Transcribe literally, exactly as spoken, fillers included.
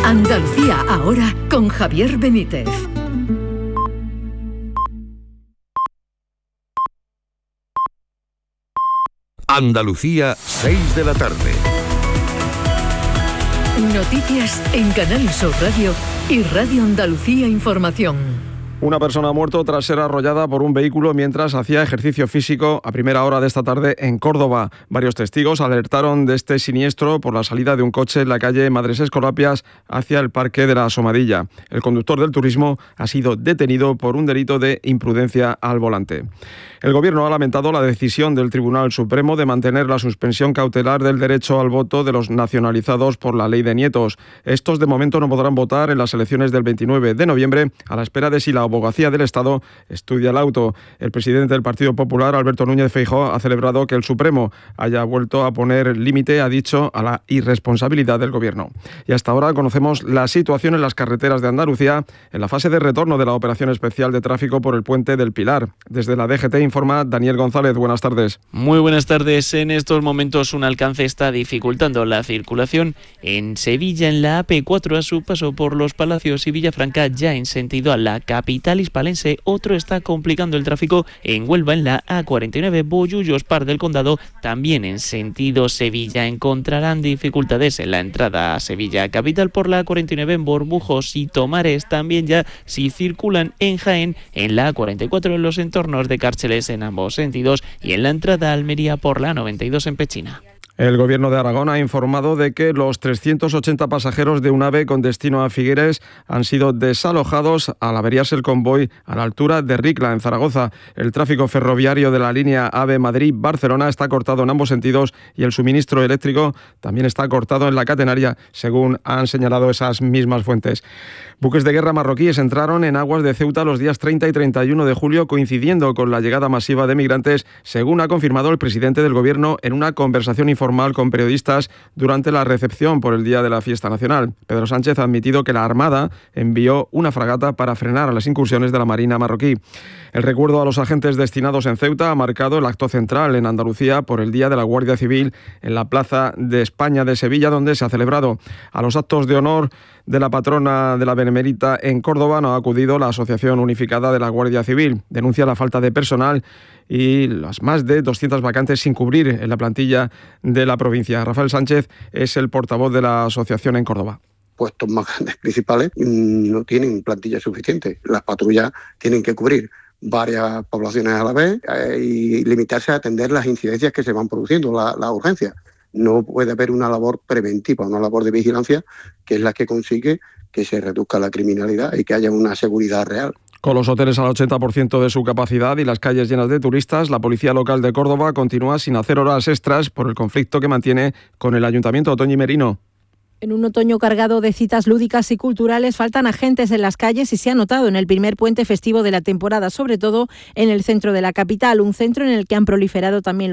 Andalucía ahora con Javier Benítez. Andalucía, seis de la tarde. Noticias en Canal Sur Radio y Radio Andalucía Información. Una persona ha muerto tras ser arrollada por un vehículo mientras hacía ejercicio físico a primera hora de esta tarde en Córdoba. Varios testigos alertaron de este siniestro por la salida de un coche en la calle Madres Escolapias hacia el Parque de la Asomadilla. El conductor del turismo ha sido detenido por un delito de imprudencia al volante. El Gobierno ha lamentado la decisión del Tribunal Supremo de mantener la suspensión cautelar del derecho al voto de los nacionalizados por la Ley de Nietos. Estos de momento no podrán votar en las elecciones del veintinueve de noviembre a la espera de si la Abogacía del Estado estudia el auto. El presidente del Partido Popular, Alberto Núñez Feijóo, ha celebrado que el Supremo haya vuelto a poner límite, ha dicho, a la irresponsabilidad del Gobierno. Y hasta ahora conocemos la situación en las carreteras de Andalucía en la fase de retorno de la operación especial de tráfico por el Puente del Pilar. Desde la D G T informa Daniel González. Buenas tardes. Muy buenas tardes. En estos momentos un alcance está dificultando la circulación en Sevilla en la A P cuatro a su paso por Los Palacios y Villafranca ya en sentido a la capital hispalense. Otro está complicando el tráfico en Huelva en la A cuarenta y nueve Bollullos Par del Condado. También en sentido Sevilla encontrarán dificultades en la entrada a Sevilla capital por la A cuarenta y nueve en Borbujos y Tomares. También ya si circulan en Jaén en la A cuarenta y cuatro en los entornos de Cárceles en ambos sentidos y en la entrada a Almería por la noventa y dos en Pechina. El Gobierno de Aragón ha informado de que los trescientos ochenta pasajeros de un AVE con destino a Figueres han sido desalojados al averiarse el convoy a la altura de Ricla, en Zaragoza. El tráfico ferroviario de la línea AVE Madrid-Barcelona está cortado en ambos sentidos y el suministro eléctrico también está cortado en la catenaria, según han señalado esas mismas fuentes. Buques de guerra marroquíes entraron en aguas de Ceuta los días treinta y treinta y uno de julio, coincidiendo con la llegada masiva de migrantes, según ha confirmado el presidente del Gobierno en una conversación informativa con periodistas durante la recepción por el Día de la Fiesta Nacional. Pedro Sánchez ha admitido que la Armada envió una fragata para frenar a las incursiones de la Marina marroquí. El recuerdo a los agentes destinados en Ceuta ha marcado el acto central en Andalucía por el Día de la Guardia Civil en la Plaza de España de Sevilla, donde se ha celebrado. A los actos de honor de la patrona de la Benemérita en Córdoba no ha acudido la Asociación Unificada de la Guardia Civil. Denuncia la falta de personal y las más de doscientas vacantes sin cubrir en la plantilla de la provincia. Rafael Sánchez es el portavoz de la asociación en Córdoba. Puestos más grandes principales no tienen plantilla suficiente. Las patrullas tienen que cubrir varias poblaciones a la vez eh, y limitarse a atender las incidencias que se van produciendo, la, la urgencia. No puede haber una labor preventiva, una labor de vigilancia, que es la que consigue que se reduzca la criminalidad y que haya una seguridad real. Con los hoteles al ochenta por ciento de su capacidad y las calles llenas de turistas, la Policía Local de Córdoba continúa sin hacer horas extras por el conflicto que mantiene con el Ayuntamiento. Toñi Merino. En un otoño cargado de citas lúdicas y culturales, faltan agentes en las calles y se ha notado en el primer puente festivo de la temporada, sobre todo en el centro de la capital, un centro en el que han proliferado también